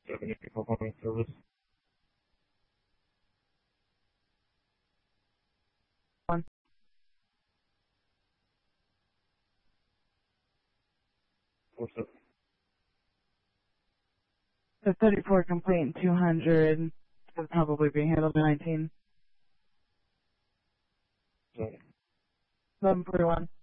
7 performing service. One. What's up? The 34 complete and 200 will probably be handled in 19. Sorry. 1141.